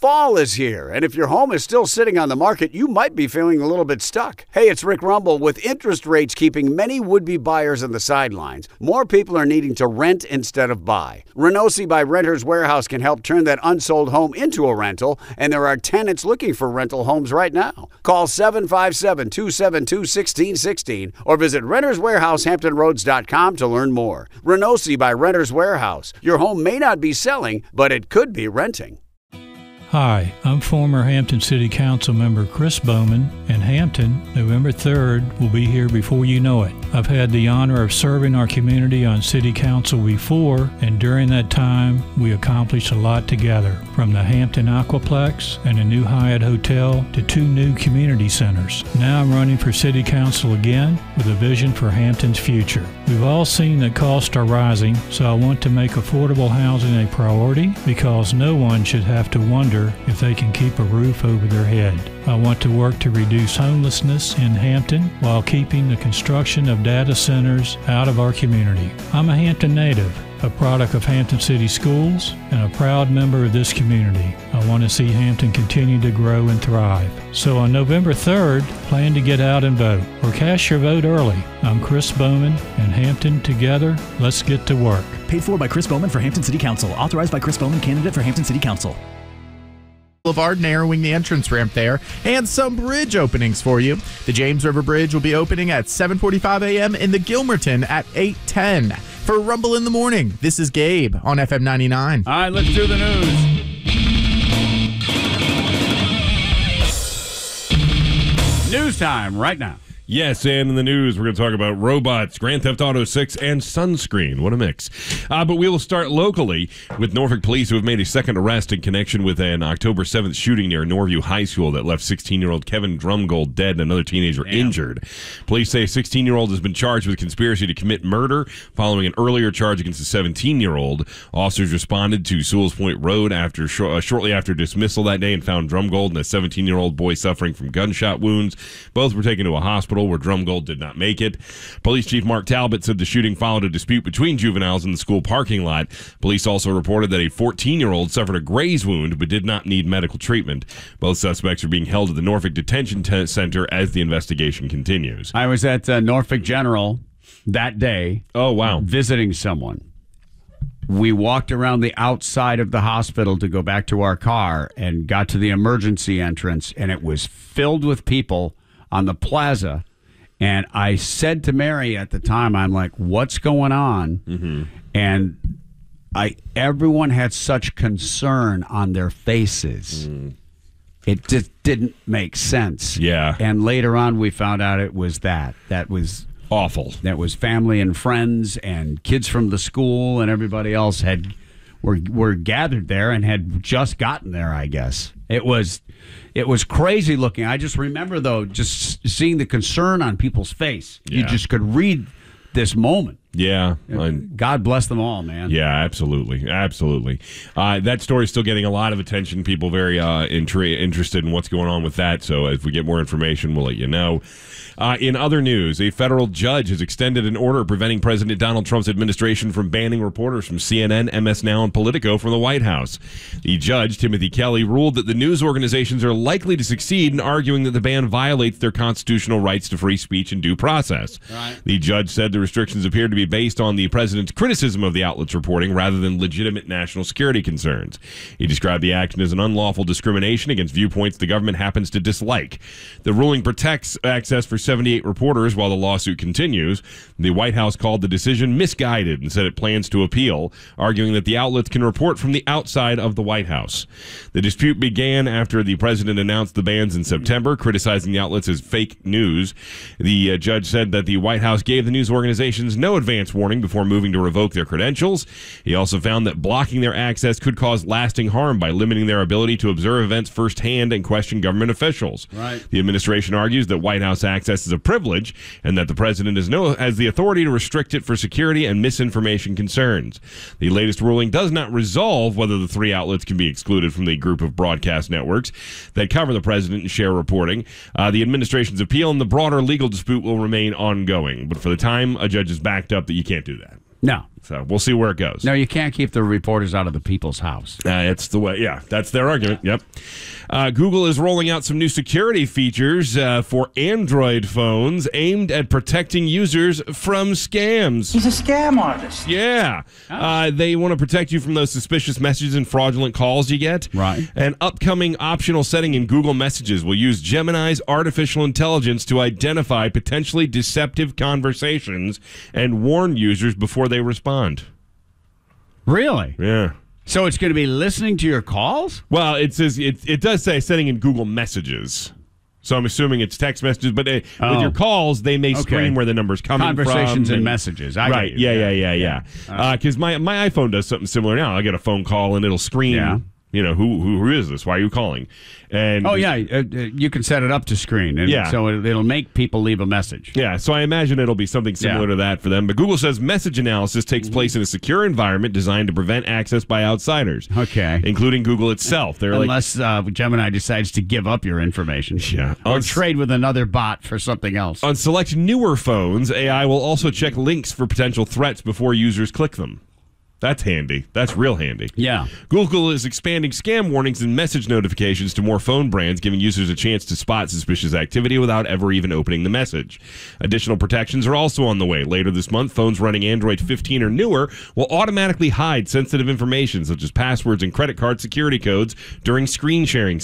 Fall is here, and if your home is still sitting on the market, you might be feeling a little bit stuck. Hey, it's Rick Rumble. With interest rates keeping many would-be buyers on the sidelines, more people are needing to rent instead of buy. Renosi by Renters Warehouse can help turn that unsold home into a rental, and there are tenants looking for rental homes right now. Call 757-272-1616 or visit renterswarehousehamptonroads.com to learn more. Renosi by Renters Warehouse. Your home may not be selling, but it could be renting. Hi, I'm former Hampton City Council member Chris Bowman, and Hampton, November 3rd, will be here before you know it. I've had the honor of serving our community on City Council before, and during that time, we accomplished a lot together, from the Hampton Aquaplex and a new Hyatt Hotel to 2 new community centers. Now I'm running for City Council again with a vision for Hampton's future. We've all seen that costs are rising, so I want to make affordable housing a priority because no one should have to wonder if they can keep a roof over their head. I want to work to reduce homelessness in Hampton while keeping the construction of data centers out of our community. I'm a Hampton native, a product of Hampton City Schools, and a proud member of this community. I want to see Hampton continue to grow and thrive. So on November 3rd, plan to get out and vote, or cast your vote early. I'm Chris Bowman, and Hampton together, let's get to work. Paid for by Chris Bowman for Hampton City Council. Authorized by Chris Bowman, candidate for Hampton City Council. Boulevard, narrowing the entrance ramp there, and some bridge openings for you. The James River Bridge will be opening at 7:45 a.m. in the Gilmerton at 8:10. For Rumble in the Morning, this is Gabe on FM 99. All right, let's do the news. News time right now. Yes, and in the news, we're going to talk about robots, Grand Theft Auto 6, and sunscreen. What a mix. But we will start locally with Norfolk police, who have made a second arrest in connection with an October 7th shooting near Norview High School that left 16-year-old Kevin Drumgold dead and another teenager injured. Police say a 16-year-old has been charged with conspiracy to commit murder following an earlier charge against a 17-year-old. Officers responded to Sewell's Point Road shortly after dismissal that day and found Drumgold and a 17-year-old boy suffering from gunshot wounds. Both were taken to a hospital where Drumgold did not make it. Police Chief Mark Talbot said the shooting followed a dispute between juveniles in the school parking lot. Police also reported that a 14-year-old suffered a graze wound but did not need medical treatment. Both suspects are being held at the Norfolk Detention Center as the investigation continues. I was at Norfolk General that day. Oh, wow. Visiting someone. We walked around the outside of the hospital to go back to our car and got to the emergency entrance, and it was filled with people on the plaza. And I said to Mary at the time, I'm like, what's going on? Mm-hmm. And everyone had such concern on their faces. Mm. It just didn't make sense. Yeah. And later on, we found out it was that. That was awful. That was family and friends and kids from the school and everybody else were gathered there and had just gotten there, I guess. It was crazy looking. I just remember, though, just seeing the concern on people's face. Yeah. You just could read this moment. Yeah. God bless them all, man. Yeah, absolutely. Absolutely. That story's still getting a lot of attention. People very interested in what's going on with that. So if we get more information, we'll let you know. In other news, a federal judge has extended an order preventing President Donald Trump's administration from banning reporters from CNN, MS Now, and Politico from the White House. The judge, Timothy Kelly, ruled that the news organizations are likely to succeed in arguing that the ban violates their constitutional rights to free speech and due process. Right. The judge said the restrictions appear to be based on the president's criticism of the outlet's reporting rather than legitimate national security concerns. He described the action as an unlawful discrimination against viewpoints the government happens to dislike. The ruling protects access for 78 reporters while the lawsuit continues. The White House called the decision misguided and said it plans to appeal, arguing that the outlets can report from the outside of the White House. The dispute began after the president announced the bans in September, criticizing the outlets as fake news. The judge said that the White House gave the news organizations no advance warning before moving to revoke their credentials. He also found that blocking their access could cause lasting harm by limiting their ability to observe events firsthand and question government officials. Right. The administration argues that White House access is a privilege and that the president has the authority to restrict it for security and misinformation concerns. The latest ruling does not resolve whether the 3 outlets can be excluded from the group of broadcast networks that cover the president and share reporting. The administration's appeal and the broader legal dispute will remain ongoing. But for the time, a judge has backed up that you can't do that. No, So we'll see where it goes. No, you can't keep the reporters out of the people's house. It's the way. Yeah, that's their argument. Yep. Google is rolling out some new security features for Android phones aimed at protecting users from scams. He's a scam artist. Yeah. They want to protect you from those suspicious messages and fraudulent calls you get. Right. An upcoming optional setting in Google Messages will use Gemini's artificial intelligence to identify potentially deceptive conversations and warn users before they respond. Really? Yeah. So it's going to be listening to your calls? Well, it says it does say setting in Google Messages. So I'm assuming it's text messages, but with your calls, they may screen where the number's coming from. Conversations and messages. Right. Yeah. Because my iPhone does something similar now. I get a phone call and it'll screen. Yeah. You know, who is this? Why are you calling? And you can set it up to screen. And so it'll make people leave a message. Yeah, so I imagine it'll be something similar to that for them. But Google says message analysis takes place in a secure environment designed to prevent access by outsiders. Okay. Including Google itself. They're Unless Gemini decides to give up your information. Yeah. Or trade with another bot for something else. On select newer phones, AI will also check links for potential threats before users click them. That's handy. That's real handy. Yeah. Google is expanding scam warnings and message notifications to more phone brands, giving users a chance to spot suspicious activity without ever even opening the message. Additional protections are also on the way. Later this month, phones running Android 15 or newer will automatically hide sensitive information such as passwords and credit card security codes during screen sharing